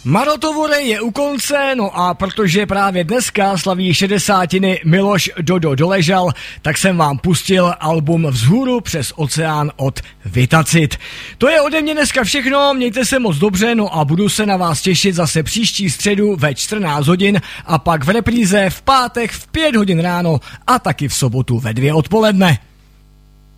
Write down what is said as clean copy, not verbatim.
Marotovore je u konce, no a protože právě dneska slaví 60. Miloš Dodo Doležal, tak jsem vám pustil album Vzhůru přes oceán od Vitacit. To je ode mě dneska všechno, mějte se moc dobře, no a budu se na vás těšit zase příští středu ve 14 hodin a pak v repríze v pátek v 5 hodin ráno a taky v sobotu ve 2 odpoledne.